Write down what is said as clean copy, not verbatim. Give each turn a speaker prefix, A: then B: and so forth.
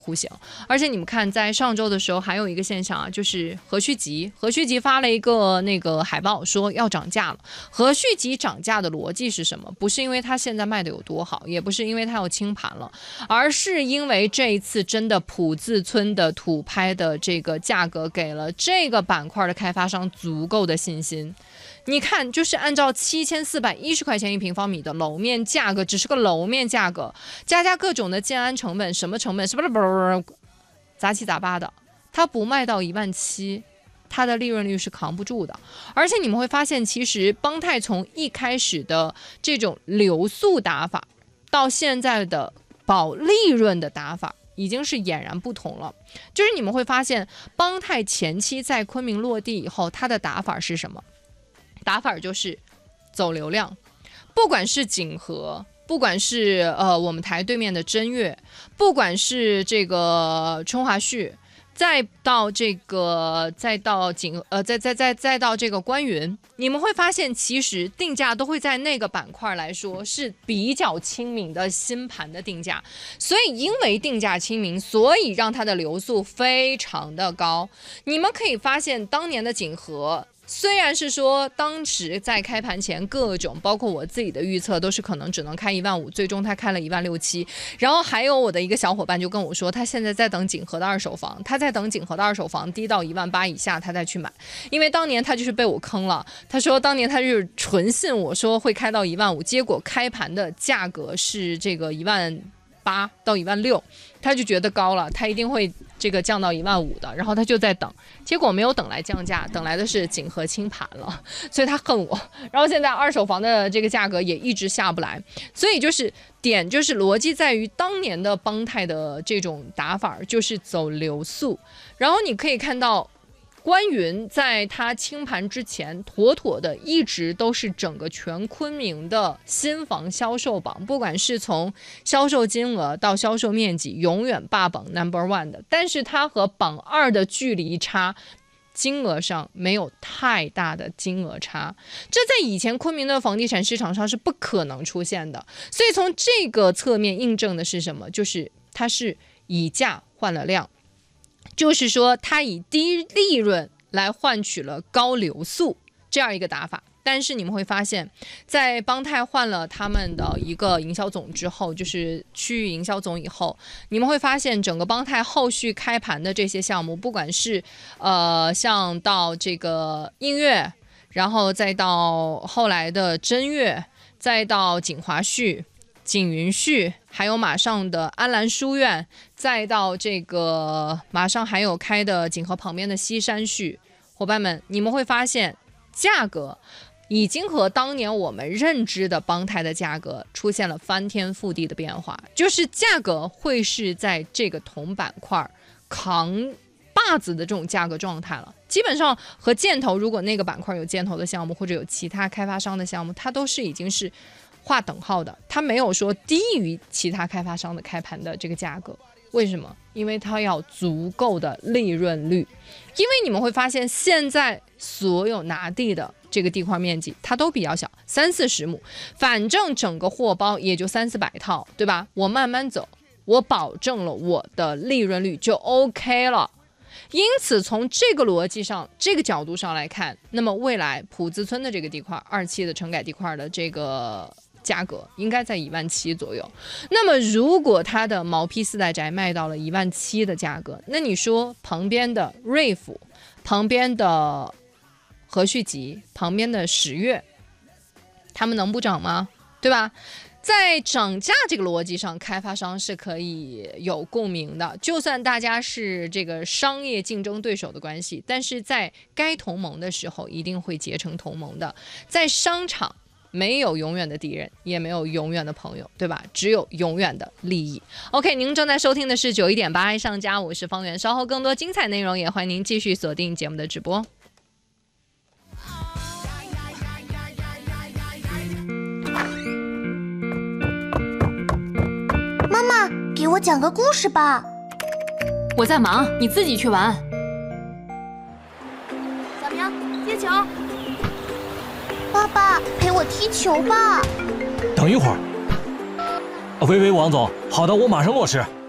A: 户型。而且你们看，在上周的时候还有一个现象啊，就是和旭集发了一个那个海报，说要涨价了。和旭集涨价的逻辑是什么？不是因为它现在卖的有多好，也不是因为它要清盘了，而是因为这一次真的朴自村的土拍的这个价格给了这个板块的开发商足够的信心。你看，就是按照7410块钱1平方米的楼面价格，只是个楼面价格，加各种的建安成本，什么成本，是不是杂七杂八的，它不卖到17000，它的利润率是扛不住的。而且你们会发现，其实邦泰从一开始的这种流速打法，到现在的保利润的打法，已经是俨然不同了。就是你们会发现，邦泰前期在昆明落地以后，它的打法是什么？打法就是走流量，不管是锦和，不管是我们台对面的真悦，不管是这个春华旭，再到这个再到这个关云，你们会发现其实定价都会在那个板块来说是比较亲民的新盘的定价，所以因为定价亲民，所以让它的流速非常的高。你们可以发现当年的锦和，虽然是说当时在开盘前各种包括我自己的预测都是可能只能开15000，最终他开了16700。然后还有我的一个小伙伴就跟我说，他现在在等锦和的二手房，他在等锦和的二手房低到18000以下他再去买，因为当年他就是被我坑了。他说当年他就是纯信我说会开到15000，结果开盘的价格是这个18000到16000，他就觉得高了，他一定会这个降到15000的，然后他就在等，结果没有等来降价，等来的是锦和清盘了，所以他恨我。然后现在二手房的这个价格也一直下不来，所以就是逻辑在于当年的邦泰的这种打法就是走流速，然后你可以看到。关云在他清盘之前，妥妥的一直都是整个全昆明的新房销售榜，不管是从销售金额到销售面积，永远霸榜 No.1 的。但是它和榜2的距离差，金额上没有太大的金额差，这在以前昆明的房地产市场上是不可能出现的。所以从这个侧面印证的是什么？就是它是以价换了量。就是说它以低利润来换取了高流速这样一个打法。但是你们会发现，在邦泰换了他们的一个营销总之后，就是区域营销总以后，你们会发现整个邦泰后续开盘的这些项目，不管是像到这个映月，然后再到后来的真悦，再到锦华旭、锦云旭，还有马上的安澜书院，再到这个马上还有开的锦和旁边的西山旭，伙伴们，你们会发现价格已经和当年我们认知的邦泰的价格出现了翻天覆地的变化，就是价格会是在这个同板块扛把子的这种价格状态了。基本上和箭头，如果那个板块有箭头的项目或者有其他开发商的项目，它都是已经是划等号的，它没有说低于其他开发商的开盘的这个价格。为什么？因为它要足够的利润率。因为你们会发现现在所有拿地的这个地块面积它都比较小，30-40亩，反正整个货包也就300-400套，对吧？我慢慢走，我保证了我的利润率就 OK 了。因此从这个逻辑上，这个角度上来看，那么未来朴自村的这个地块2期的城改地块的这个价格应该在17000左右。那么如果它的毛坯4代宅卖到了17000的价格，那你说旁边的瑞府，旁边的和旭集，旁边的十月，他们能不涨吗？对吧？在涨价这个逻辑上，开发商是可以有共鸣的。就算大家是这个商业竞争对手的关系，但是在该同盟的时候一定会结成同盟的。在商场没有永远的敌人，也没有永远的朋友，对吧？只有永远的利益。OK， 您正在收听的是91.8爱上家，我是方圆。稍后更多精彩内容，也欢迎您继续锁定节目的直播。
B: 妈妈，给我讲个故事吧。
C: 我在忙，你自己去玩。
B: 小明，接球。爸爸，陪我踢球吧。
D: 等一会儿。喂，王总，好的，我马上落实。